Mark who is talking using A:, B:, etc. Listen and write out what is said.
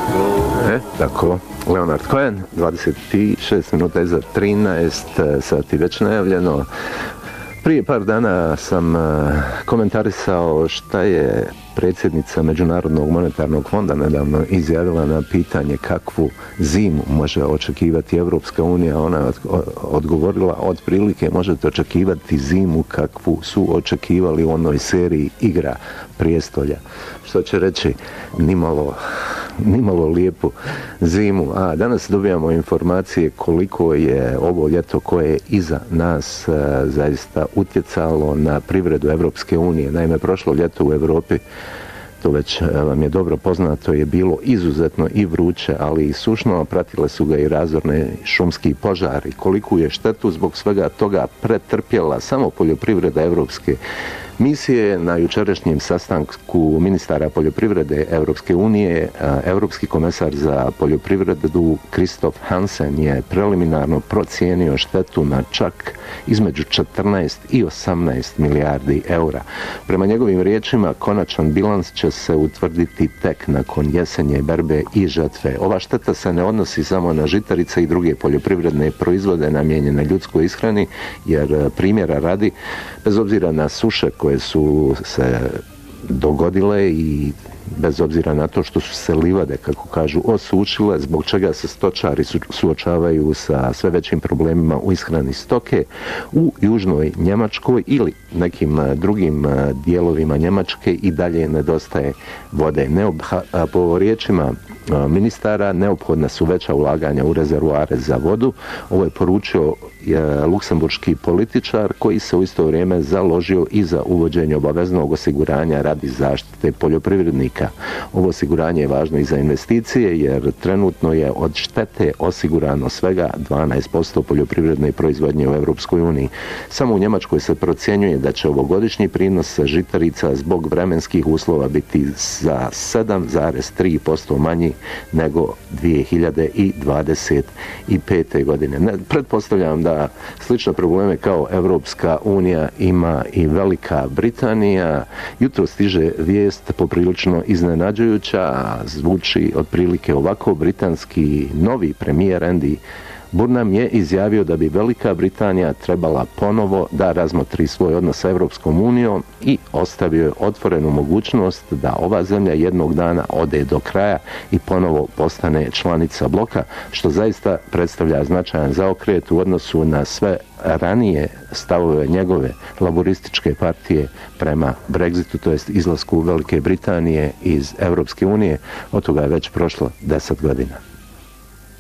A: Tako, Leonard Cohen, 26 minuta iza 13 sati već najavljeno. Prije par dana sam komentarisao šta je predsjednica Međunarodnog monetarnog fonda nedavno izjavila na pitanje kakvu zimu može očekivati Evropska unija. Ona je odgovorila otprilike možete očekivati zimu kakvu su očekivali u onoj seriji Igra prijestolja. Što će reći nimalo lijepu zimu. A danas dobijamo informacije koliko je ovo ljeto koje je iza nas zaista utjecalo na privredu Evropske unije. Naime, prošlo ljeto u Europi, to već vam je dobro poznato, je bilo izuzetno i vruće, ali i sušno, pratile su ga i razorne šumski požari. Koliku je štetu zbog svega toga pretrpjela samo poljoprivreda Evropske misije. Na jučerašnjem sastanku ministara poljoprivrede Evropske unije, Evropski komesar za poljoprivredu Kristof Hansen je preliminarno procijenio štetu na čak između 14 i 18 milijardi eura. Prema njegovim riječima, konačan bilans će se utvrditi tek nakon jesenje berbe i žetve. Ova šteta se ne odnosi samo na žitarice i druge poljoprivredne proizvode namijenjene ljudskoj ishrani, jer primjera radi, bez obzira na suše koje su se dogodile i bez obzira na to što su se livade, kako kažu, osušile, zbog čega se stočari suočavaju sa sve većim problemima u ishrani stoke, u južnoj Njemačkoj ili nekim drugim dijelovima Njemačke i dalje nedostaje vode. Po riječima ministara, neophodna su veća ulaganja u rezervoare za vodu. Ovo je poručio luksemburški političar koji se u isto vrijeme založio i za uvođenje obaveznog osiguranja radi zaštite poljoprivrednika. Ovo osiguranje je važno i za investicije, jer trenutno je od štete osigurano svega 12% poljoprivredne proizvodnje u Europskoj uniji. Samo u Njemačkoj se procjenjuje da će ovogodišnji prinos žitarica zbog vremenskih uslova biti za 7,3% manji nego 2025. godine. Pretpostavljam da slične probleme kao Evropska unija ima i Velika Britanija. Jutro stiže vijest poprilično iznenađujuća, a zvuči otprilike ovako. Britanski novi premijer Andy Burnham je izjavio da bi Velika Britanija trebala ponovo da razmotri svoj odnos sa Evropskom unijom i ostavio je otvorenu mogućnost da ova zemlja jednog dana ode do kraja i ponovo postane članica bloka, što zaista predstavlja značajan zaokret u odnosu na sve ranije stavove njegove laborističke partije prema Brexitu, to jest izlasku Velike Britanije iz Evropske unije. Od toga je već prošlo 10 godina.